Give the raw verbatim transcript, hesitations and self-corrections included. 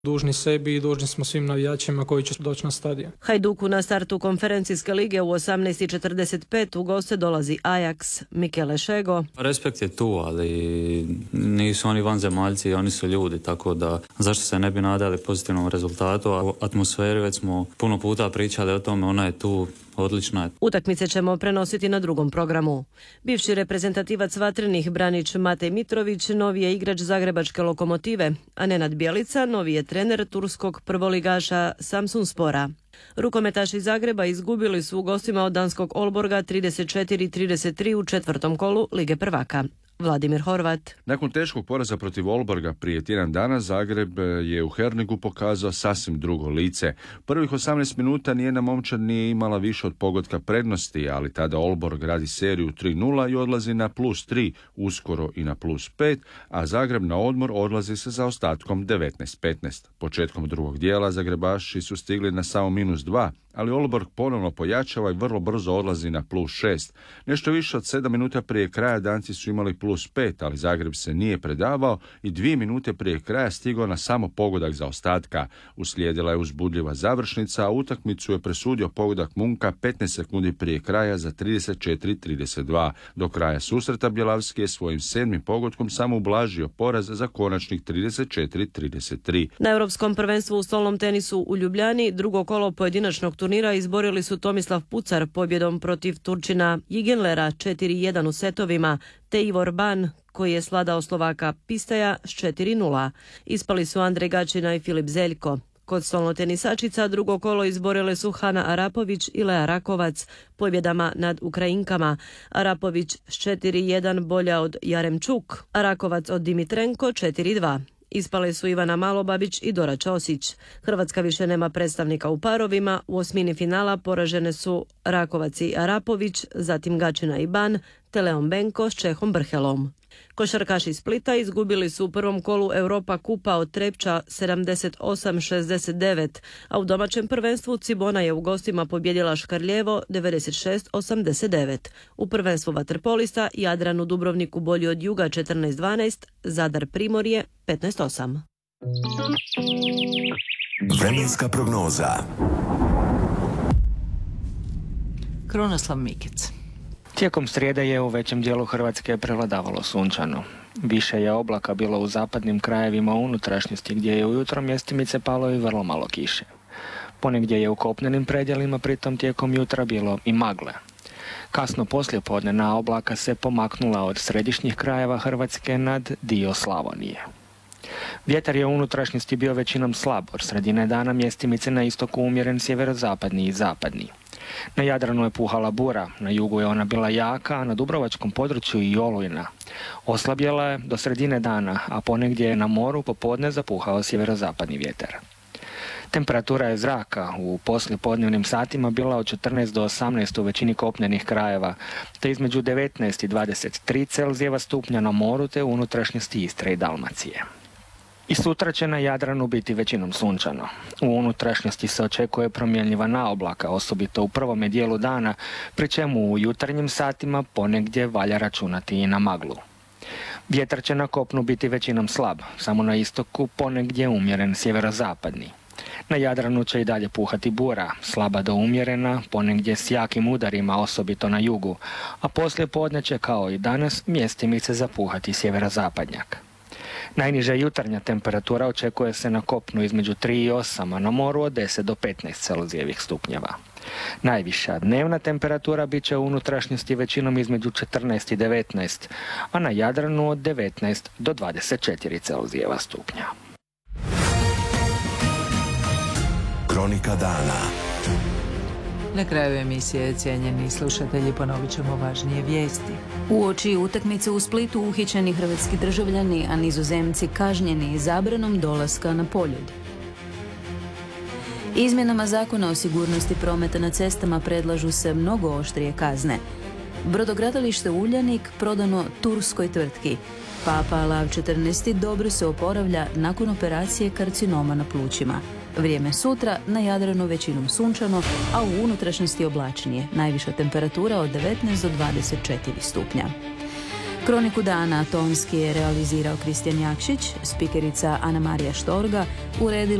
Dužni sebi i dužni smo svim navijačima koji će doći na stadion. Hajduku na startu konferencijske lige u osamnaest i četrdeset pet u goste dolazi Ajax. Mikele Šego. Respekt je tu, ali nisu oni vanzemaljci, oni su ljudi, tako da zašto se ne bi nadali pozitivnom rezultatu, a atmosferi već smo puno puta pričali o tome, ona je tu. Odlično je. Utakmice ćemo prenositi na drugom programu. Bivši reprezentativac Vatrenih Branić Matej Mitrović novi je igrač Zagrebačke Lokomotive, a Nenad Bjelica novi je trener turskog prvoligaša Samsunspora. Rukometaši Zagreba izgubili su u gostima od danskog Olborga trideset četiri trideset tri u četvrtom kolu Lige prvaka. Vladimir Horvat. Nakon teškog poraza protiv Olborga prije tjedan dana, Zagreb je u Hernigu pokazao sasvim drugo lice. Prvih osamnaest minuta nijedna momčad nije imala više od pogotka prednosti, ali tada Olborg radi seriju tri nula i odlazi na plus tri, uskoro i na plus pet, a Zagreb na odmor odlazi sa zaostatkom devetnaest petnaest. Početkom drugog dijela Zagrebaši su stigli na samo minus dva, ali Olborg ponovno pojačava i vrlo brzo odlazi na plus šest. Nešto više od sedam minuta prije kraja Danci su imali plus pet, ali Zagreb se nije predavao i dvije minute prije kraja stigao na samo pogodak zaostatka. Uslijedila je uzbudljiva završnica, a utakmicu je presudio pogodak Munka petnaest sekundi prije kraja za trideset četiri trideset dva. Do kraja susreta Bjelavski je svojim sedmim pogodkom samo ublažio poraz za konačnih trideset četiri trideset tri. Na Europskom prvenstvu u stolnom tenisu u Ljubljani drugo kolo pojedinačnog turnira izborili su Tomislav Pucar pobjedom protiv Turčina Jigenlera četiri jedan u setovima, te Ivor Ban, koji je sladao Slovaka Pistaja s četiri nula. Ispali su Andrej Gačina i Filip Zeljko. Kod stolnotenisačica drugo kolo izborile su Hana Arapović i Lea Rakovac pobjedama nad Ukrajinkama. Arapović s četiri jedan bolja od Jaremčuk, a Rakovac od Dimitrenko četiri dva. Ispale su Ivana Malobabić i Dora Ćosić. Hrvatska više nema predstavnika u parovima. U osmini finala poražene su Rakovac i Arapović, zatim Gačina i Ban, te Leon Benko s Čehom Brhelom. Košarkaši Splita izgubili su u prvom kolu Europa kupa od Trepča sedamdeset osam šezdeset devet, a u domaćem prvenstvu Cibona je u gostima pobjedila Škarljevo devedeset šest osamdeset devet. U prvenstvu vaterpolista Jadran u Dubrovniku bolji od Juga četrnaest dvanaest, Zadar Primorje petnaest osam. Vremenska prognoza. Krunoslav Mikec. Tijekom srijede je u većem dijelu Hrvatske prevladavalo sunčano. Više je oblaka bilo u zapadnim krajevima unutrašnjosti gdje je ujutro mjestimice palo i vrlo malo kiše. Ponegdje je u kopnenim predjelima pritom tijekom jutra bilo i magle. Kasno poslijepodne na oblaka se pomaknula od središnjih krajeva Hrvatske nad dio Slavonije. Vjetar je u unutrašnjosti bio većinom slab, od sredine dana mjestimice na istoku umjeren sjeverozapadni i zapadni. Na Jadranu je puhala bura, na jugu je ona bila jaka, a na dubrovačkom području i olujna. Oslabjela je do sredine dana, a ponegdje je na moru popodne zapuhao sjeverozapadni vjetar. Temperatura je zraka u poslijepodnevnim satima bila od četrnaest do osamnaest u većini kopnenih krajeva, te između devetnaest i dvadeset tri Celzijeva stupnja na moru te u unutrašnjosti Istre i Dalmacije. I sutra će na Jadranu biti većinom sunčano. U unutrašnjosti se očekuje promjenjiva naoblaka, osobito u prvome dijelu dana, pri čemu u jutarnjim satima ponegdje valja računati i na maglu. Vjetar će na kopnu biti većinom slab, samo na istoku ponegdje umjeren sjeverozapadni. Na Jadranu će i dalje puhati bura, slaba do umjerena, ponegdje s jakim udarima, osobito na jugu, a poslije podne će kao i danas mjestimice zapuhati sjeverozapadnjak. Najniža jutarnja temperatura očekuje se na kopnu između tri i osam, a na moru od deset do petnaest Celzijevih stupnjeva. Najviša dnevna temperatura bit će u unutrašnjosti većinom između četrnaest i devetnaest, a na Jadranu od devetnaest do dvadeset četiri Celzijeva stupnja. Kronika dana. Na kraju emisije, cijenjeni slušatelji, ponovit ćemo važnije vijesti. Uoči utakmice u Splitu uhićeni hrvatski državljani, a Nizozemci kažnjeni zabranom dolaska na Poljud. Izmjenama zakona o sigurnosti prometa na cestama predlažu se mnogo oštrije kazne. Brodogradilište Uljanik prodano turskoj tvrtki. Papa Lav četrnaesti dobro se oporavlja nakon operacije karcinoma na plućima. Vrijeme sutra, na Jadranu većinom sunčano, a u unutrašnjosti oblačnije. Najviša temperatura od devetnaest do dvadeset četiri stupnja. Kroniku dana tonski je realizirao Kristijan Jakšić, spikerica Ana Marija Štorga, uredila